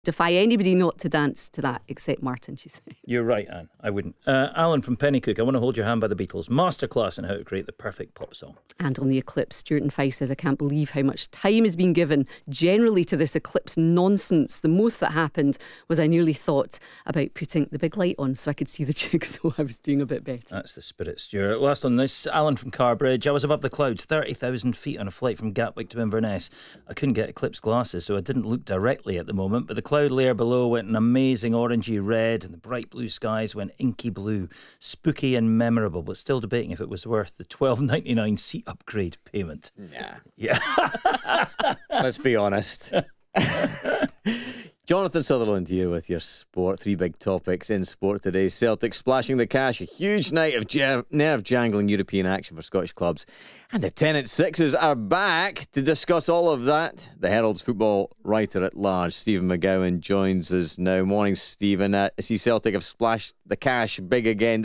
defy anybody not to dance to that except Martin, she said. You're right, Anne. I wouldn't. Alan from Pennycook, I Want to Hold Your Hand by the Beatles. Masterclass in how to create the perfect pop song. And on the eclipse, Stuart and Fife says, I can't believe how much time has been given generally to this eclipse nonsense. The most that happened was I nearly thought about putting the big light on so I could see the jigsaw. I was doing a bit better. That's the spirit, Stuart. Last on this, Alan from Carbridge. I was above the clouds, 30,000 feet on a flight from Gatwick to Inverness. I couldn't get eclipse glasses, so I didn't look directly at the moment, but the cloud layer below went an amazing orangey red and the bright blue skies went inky blue. Spooky and memorable, but still debating if it was worth the $12.99 seat upgrade payment. Yeah. Let's be honest. Jonathan Sutherland here with your sport. Three big topics in sport today. Celtic splashing the cash, a huge night of nerve-jangling European action for Scottish clubs. And the Tennant Sixes are back to discuss all of that. The Herald's football writer at large, Stephen McGowan, joins us now. Morning, Stephen. I see Celtic have splashed the cash big again.